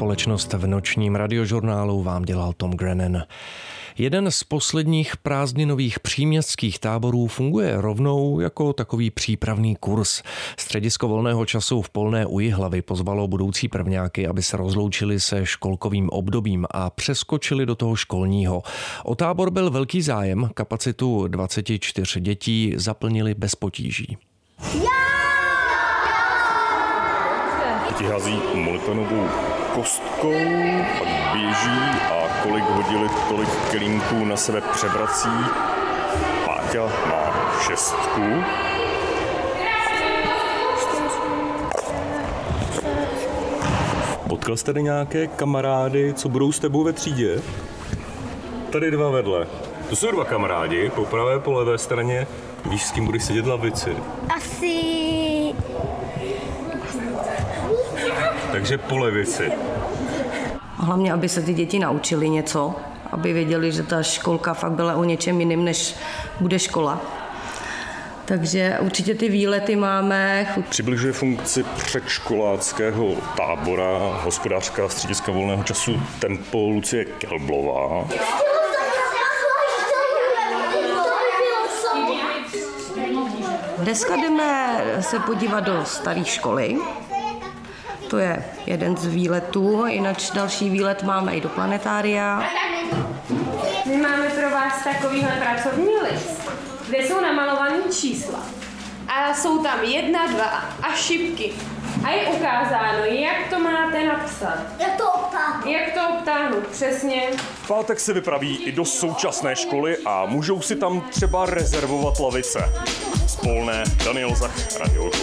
společnost v nočním radiožurnálu vám dělal Tom Grennan. Jeden z posledních prázdninových příměstských táborů funguje rovnou jako takový přípravný kurz. Středisko volného času v Polné u Jihlavy pozvalo budoucí prvňáky, aby se rozloučili se školkovým obdobím a přeskočili do toho školního. O tábor byl velký zájem, kapacitu 24 dětí zaplnili bez potíží. Děti hází molitanovou kostkou, pak běží a kolik hodili, tolik kelímků na sebe převrací. Páťa má 6. Potkal jste tady nějaké kamarády, co budou s tebou ve třídě? Tady 2 vedle. To jsou 2 kamarádi, po pravé, po levé straně. Víš, s kým budeš sedět v lavici? Asi... Takže po levici. Hlavně, aby se ty děti naučili něco, aby věděli, že ta školka fakt byla o něčem jiným, než bude škola. Takže určitě ty výlety máme. Přibližuje funkci předškoláckého tábora hospodářka střediska volného času Tempo Lucie Kelblová. Dneska jdeme se podívat do staré školy. To je jeden z výletů, jinak další výlet máme i do planetária. My máme pro vás takovýhle pracovní list, kde jsou namalované čísla. A jsou tam 1, 2 a šipky. A je ukázáno, jak to máte napsat. Jak to obtáhnout, přesně. V pátek se vypraví i do současné školy a můžou si tam třeba rezervovat lavice. Z Polné Daniel Zach, Radio